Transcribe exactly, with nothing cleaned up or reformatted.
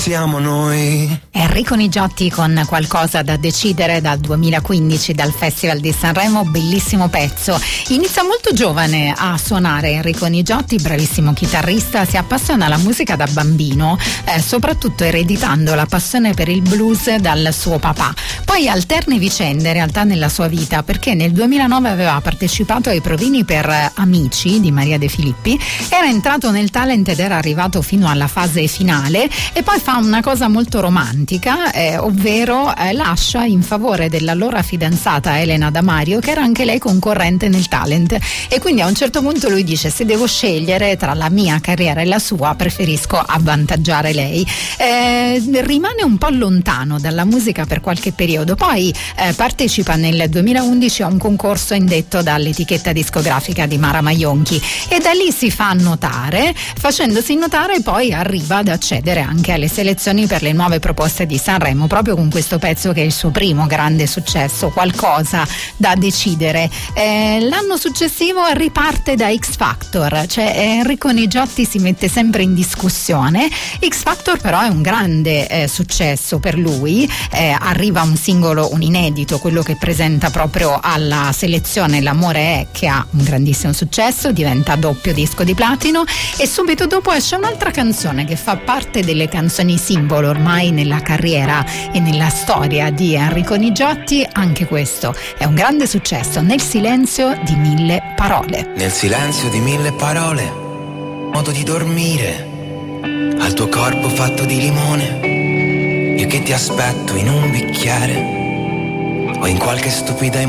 Siamo noi. Enrico Nigiotti con Qualcosa da decidere dal duemilaquindici dal Festival di Sanremo, bellissimo pezzo. Inizia molto giovane a suonare Enrico Nigiotti, bravissimo chitarrista, si appassiona alla musica da bambino, eh, soprattutto ereditando la passione per il blues dal suo papà. Poi alterne vicende in realtà nella sua vita, perché nel duemilanove aveva partecipato ai provini per Amici di Maria De Filippi, era entrato nel talent ed era arrivato fino alla fase finale e poi fa una cosa molto romantica, eh, ovvero eh, lascia in favore dell'allora fidanzata Elena Damario, che era anche lei concorrente nel talent, e quindi a un certo punto lui dice: se devo scegliere tra la mia carriera e la sua, preferisco avvantaggiare lei. Eh, rimane un po' lontano dalla musica per qualche periodo, poi eh, partecipa nel duemilaundici a un concorso indetto dall'etichetta discografica di Mara Maionchi e da lì si fa notare, facendosi notare poi arriva ad accedere anche alle selezioni per le nuove proposte di Sanremo, proprio con questo pezzo che è il suo primo grande successo, Qualcosa da decidere. Eh, l'anno successivo riparte da X Factor, cioè Enrico Nigiotti si mette sempre in discussione. X Factor però è un grande eh, successo per lui, eh, arriva un singolo, un inedito, quello che presenta proprio alla selezione L'amore è, che ha un grandissimo successo, diventa doppio disco di platino, e subito dopo esce un'altra canzone che fa parte delle canzoni simbolo ormai nella carriera e nella storia di Enrico Nigiotti. Anche questo è un grande successo, Nel silenzio di mille parole. Nel silenzio di mille parole, modo di dormire, al tuo corpo fatto di limone, io che ti aspetto in un bicchiere o in qualche stupida emozione